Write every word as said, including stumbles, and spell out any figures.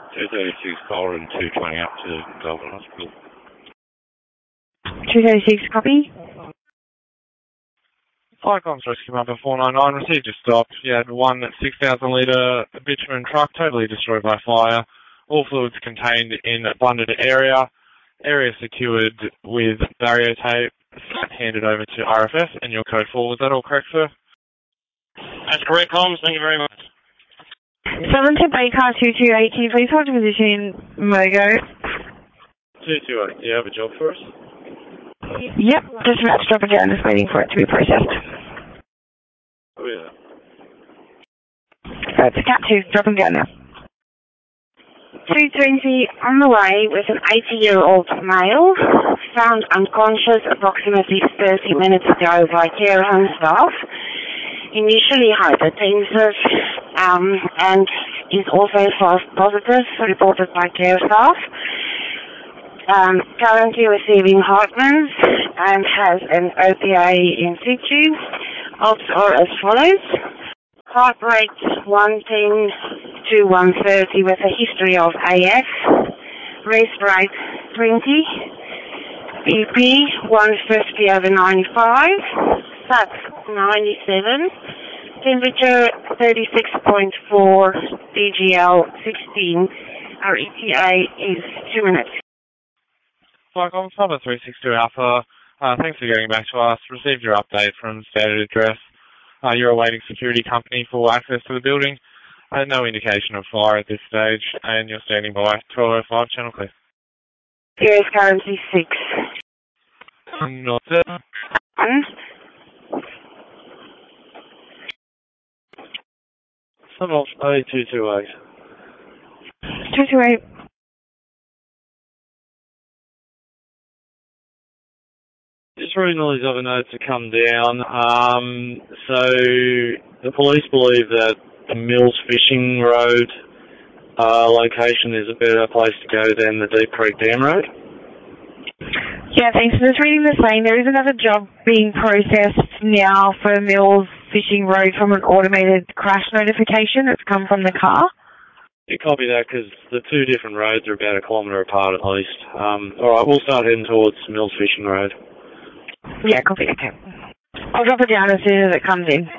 two thirty-six Golden, two twenty up to Goulburn Hospital. two thirty-six, copy. Flycom's Rescue Number four nine nine received a stop. You had one six thousand litre bitumen truck totally destroyed by fire. All fluids contained in abundant area. Area secured with barrier tape. Handed over to R F S and your code four. Was that all correct, sir? That's correct, Holmes. Thank you very much. seven to Baker two two eight, please hold your position in Mogo. two two eight, do you have a job for us? Yep, just about to drop it down, just waiting for it to be processed. Oh, yeah. So it's a cat two, dropping down now. two twenty on the way with an eighty-year-old male, found unconscious approximately thirty minutes ago by care home staff. Initially hypertensive um, and is also false positive, reported by care staff. Um, currently receiving Hartmann's and has an O P A in situ. Ops are as follows. Heart rate one ten to one thirty with a history of A F. Rest rate twenty. B P one fifty over ninety-five. Sat ninety-seven. Temperature thirty-six point four. D G L sixteen. Our E T A is two minutes. Flycom, Papa three six two Alpha. Uh, thanks for getting back to us. Received your update from stated address. Uh, you're awaiting security company for access to the building. Uh, no indication of fire at this stage, and you're standing by. twelve oh five, channel clear. Here is currently six. Not it. One. Some A two two eight. two two eight. Just reading all these other notes to come down. Um, so the police believe that the Mills Fishing Road uh, location is a better place to go than the Deep Creek Dam Road. Yeah, thanks. Just reading the same. There is another job being processed now for Mills Fishing Road from an automated crash notification that's come from the car. You copy that because the two different roads are about a kilometre apart at least. Um, all right, we'll start heading towards Mills Fishing Road. Yeah, copy. Okay. I'll drop it down as soon as it comes in.